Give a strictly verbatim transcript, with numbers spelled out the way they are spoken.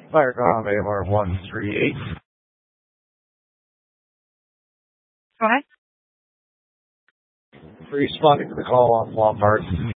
Firecom A R one three eight. Go ahead. Responding to the call on Walmart.